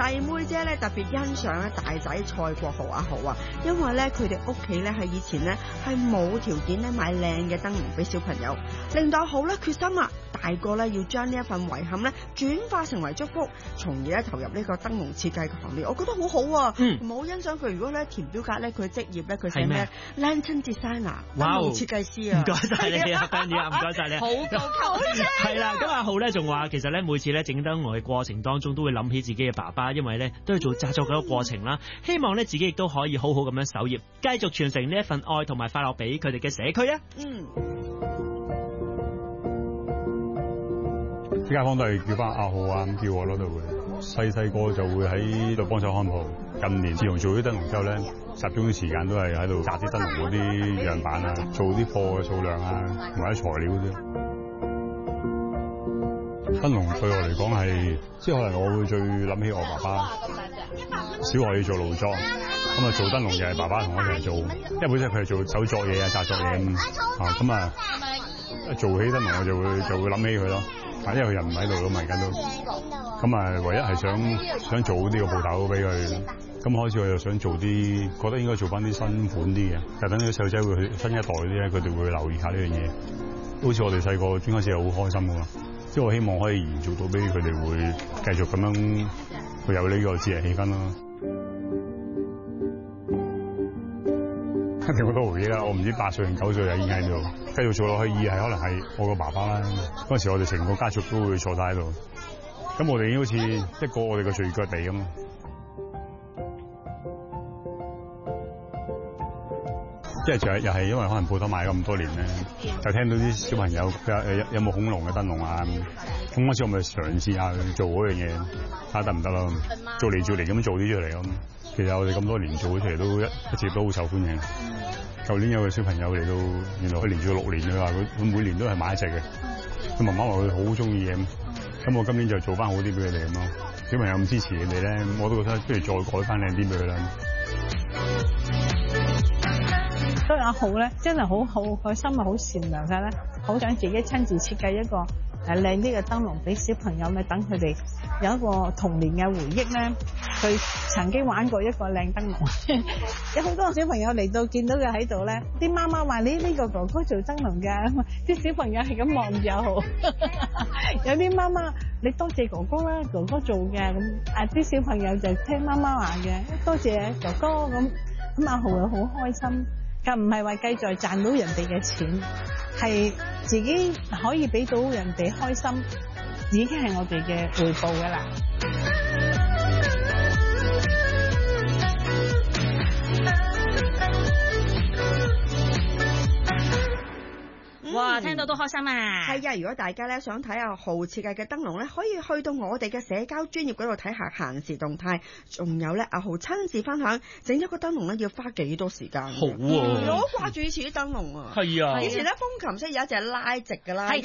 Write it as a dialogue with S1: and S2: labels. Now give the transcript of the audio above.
S1: 細妹姐咧特別欣賞咧大仔蔡國豪阿豪啊，因為咧佢哋屋企咧喺以前咧係冇條件咧買靚嘅燈籠俾小朋友，令到阿豪咧決心啊，大個咧要將呢一份遺憾咧轉化成為祝福，從而咧投入呢個燈籠設計嘅行列。我覺得好好啊，好欣賞佢。如果咧填表格咧，佢嘅職業咧佢寫咩？Lantern Designer， 燈籠設計師啊！
S2: 唔該晒你啊 Fanny 啊，唔該晒你。
S1: 好高級
S2: 係啦，咁阿浩咧仲話，其實咧每次咧整燈籠嘅過程當中，都會諗起自己嘅爸爸，因為咧都係做製作嘅一個過程啦。希望咧自己亦都可以好好咁樣守業，繼續傳承呢一份愛同埋快樂俾佢哋嘅社區啊！
S3: 啲街坊都係叫翻阿浩啊咁叫我咯，都會細個就會喺度幫手看鋪。近年自從做啲燈籠之後咧，集中啲時間都係喺度紮啲燈籠嗰啲樣板啊，做啲貨嘅數量啊，同埋啲材料嗰啲。燈籠對我嚟講係，即係可能我會最諗起我爸爸。小學要做勞作，咁啊做燈籠又係爸爸同我一齊做，因為本身佢係做手作嘢啊、紮作嘢咁啊，做起燈籠我就會諗起佢咯。因為佢人唔喺度咯，而家都咁啊，唯一係想做呢個鋪頭俾佢。咁開始我又想做啲，覺得應該做翻啲新款啲嘅，就等啲細路仔會去新一代啲咧，佢哋會留意下呢樣嘢。好似我哋細個專開始係好開心噶嘛，即係我希望可以延續到俾佢哋會繼續咁樣會有呢個節日氣氛咯。一定好多回憶啦！我唔知8歲定9歲啊，已經喺度繼續做落去。二係可能係我個爸爸啦。嗰陣時我哋成個家族都會坐晒喺度，咁我哋已經好似一個我哋嘅聚腳地咁。即係又係因為可能鋪頭賣咗咁多年咧，就聽到啲小朋友有冇恐龍嘅燈籠啊，咁嗰次我咪嘗試下去做嗰樣嘢，睇下得唔得咯？做嚟咁做啲出嚟咁。其實我哋咁多年做咗出嚟都一直都好受歡迎。舊年有個小朋友嚟到，原來佢連住6年佢話佢每年都係買一隻嘅。佢媽媽話佢好中意嘅，咁我今年就做翻好啲俾佢哋咁咯。小朋友咁支持佢哋咧，我都覺得不如再改翻靚啲俾佢啦。
S4: 所以阿浩咧真係好好，佢心係好善良嘅咧，好想自己親自設計一個靚啲嘅燈籠俾小朋友咧，等佢哋有一個童年嘅回憶咧。佢曾經玩過一個靚燈籠，有好多小朋友嚟到見到佢喺度咧，啲媽媽話：呢個哥哥做燈籠㗎，啲小朋友係咁望住阿浩。有啲媽媽你多謝哥哥啦，哥哥做嘅咁，啲小朋友就聽媽媽話嘅，多謝哥哥咁，阿浩又好開心。佢唔係話繼續賺到人哋嘅錢，係自己可以俾到人哋開心，已經係我哋嘅回報㗎啦。
S5: 哇，聽到都開心啊！
S1: 係啊，如果大家咧想睇阿浩設計嘅燈籠咧，可以去到我哋嘅社交專頁嗰度睇下限時動態，仲有咧阿浩親自分享整一個燈籠咧要花幾多時間。好
S2: 啊！
S1: 我掛住以前啲燈籠啊，
S2: 係啊，
S1: 以前咧風琴式有一隻拉直㗎啦。